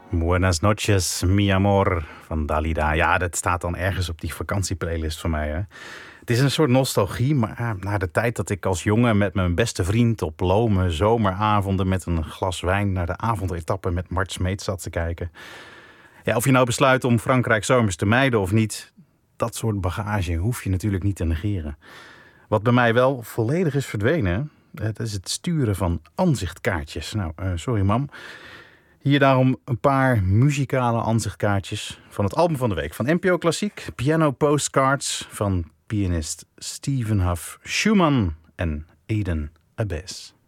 Buenas noches, mi amor van Dalida. Ja, dat staat dan ergens op die vakantieplaylist van mij. Hè? Het is een soort nostalgie, maar naar de tijd dat ik als jongen met mijn beste vriend op lome zomeravonden met een glas wijn naar de avondetappe met Mart Smeets zat te kijken. Ja, of je nou besluit om Frankrijk zomers te mijden of niet, dat soort bagage hoef je natuurlijk niet te negeren. Wat bij mij wel volledig is verdwenen, dat is het sturen van aanzichtkaartjes. Nou, sorry mam. Hier daarom een paar muzikale aanzichtkaartjes van het album van de week. Van NPO Klassiek, Piano Postcards van pianist Stephen Huff Schumann en Eden Abbes.